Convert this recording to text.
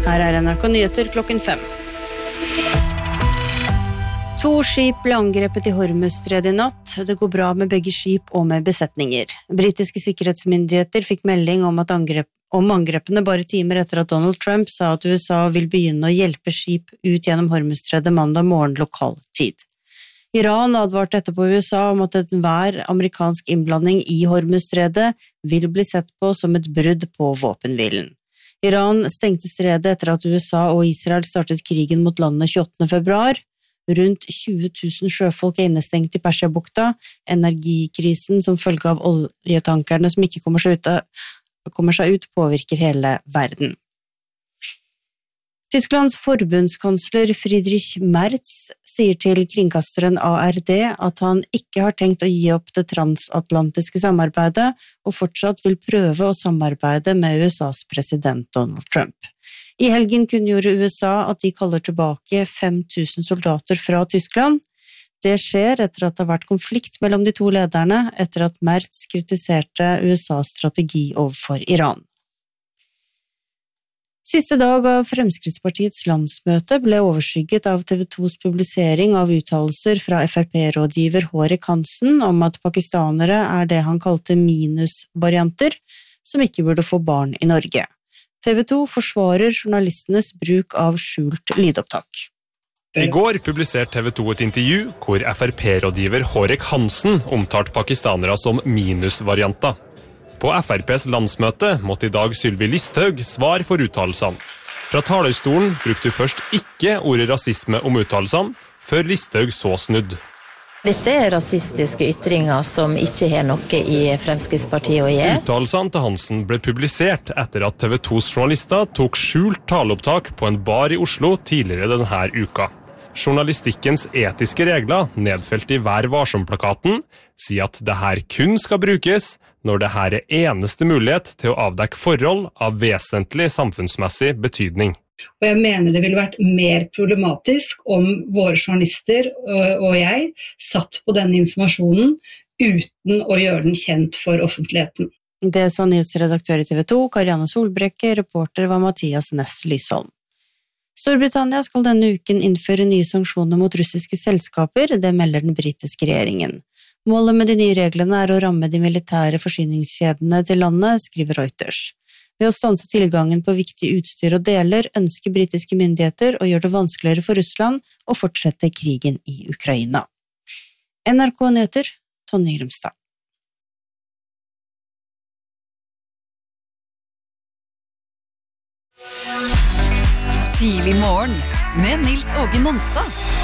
Her NRK Nyheter klokken 5. 2 skip ble angrepet I Hormuzstredet I natt. Det går bra med begge skip og med besetninger. Britiske sikkerhetsmyndigheter fikk melding om angrepene bare timer etter at Donald Trump sa at USA vil begynne å hjelpe skip ut gjennom Hormuzstredet mandag morgen lokal tid. Iran advarte etterpå USA om at enhver amerikansk innblanding I Hormuzstredet vil bli sett på som et brudd på våpenhvilen. Iran stengte stredet etter at USA og Israel startet krigen mot landet 28. februar. Rundt 20 000 sjøfolk innestengt I Persiabukta. Energikrisen som følge av oljetankerne som ikke kommer seg ut påvirker hele verden. Tysklands forbundskansler Friedrich Merz sier til kringkasteren ARD at han ikke har tenkt å gi opp det transatlantiske samarbeidet og fortsatt vil prøve å samarbeide med USAs president Donald Trump. I helgen kunngjorde USA at de kaller tilbake 5000 soldater fra Tyskland. Det skjer etter at det har vært konflikt mellom de to lederne etter at Merz kritiserte USAs strategi overfor Iran. Siste dag av Fremskrittspartiets landsmøte ble overskygget av TV 2s publisering av uttalelser fra FrP-rådgiver Hårek Hansen om at pakistanere det han kalte minusvarianter, som ikke burde få barn I Norge. TV 2 forsvarer journalistenes bruk av skjult lydopptak. I går publiserte TV 2 et intervju hvor FrP-rådgiver Hårek Hansen omtalte pakistanere som minusvarianter. På FrPs landsmøte måtte I dag Sylvi Listhaug svare for uttalelsene. Fra talerstolen brukte hun først ikke ordet rasisme om uttalelsene, før Listhaug så snudd. Dette rasistiske ytringer som ikke har noe I Fremskrittspartiet å gjøre. Uttalelsene til Hansen ble publisert etter at TV 2s journalister tok skjult taleopptak på en bar I Oslo tidligere denne uka. Journalistikkens etiske regler, nedfelt I Vær varsom-plakaten, sier at dette kun skal brukes når dette eneste mulighet til å avdekke forhold av vesentlig samfunnsmessig betydning. Og jeg mener det ville vært mer problematisk om våre journalister og jeg satt på denne informasjonen uten å gjøre den kjent for offentligheten. Det sa nyhetsredaktør I TV 2, Karianne Solbrekke, reporter var Mathias Næss Lysholm. Storbritannia skal denne uken innføre nye sanksjoner mot russiske selskaper, det melder den britiske regjeringen. Målet med de nye reglene å ramme de militære forsyningskjedene til landet, skriver Reuters. Ved å stanse tilgangen på viktig utstyr og deler ønsker britiske myndigheter å gjøre det vanskeligere for Russland å fortsette krigen I Ukraina. NRK Nyheter, Tonje Grimstad. Tidlig morgen med Nils Åge Nonstad.